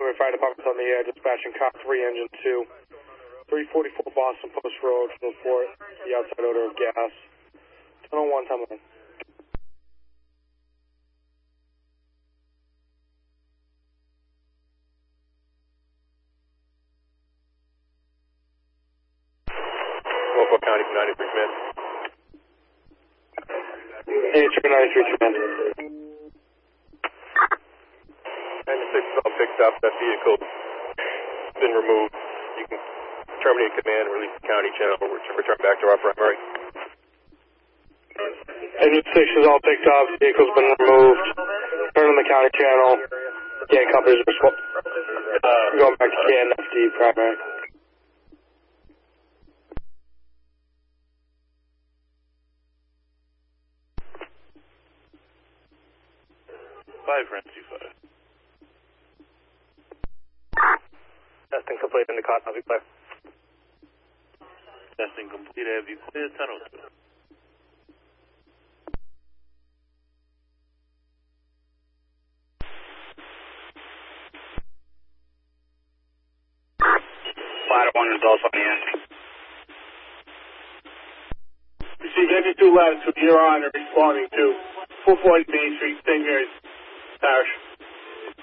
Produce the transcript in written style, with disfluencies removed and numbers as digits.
Montgomery Fire Department's on the air, dispatching Cop 3, Engine 2. 344 Boston Post Road to report the outside odor of gas. 1001, time in. Norfolk County from 93 Command. Hey, 93 Command. 96 is all picked up. That vehicle's been removed. You can terminate command and release the county channel. Return back to our primary. Engine 6 is all picked up. Vehicle's been removed. Turn on the county channel. Yeah, companies are going back to KNFD primary. Testing complete in the cot, I'll be clear. Testing complete, have you cleared 1002? Ladder 1 results on the end. Receive Engine 2 Latitude, you're on and responding to 440 Main Street, St. Mary's Parish.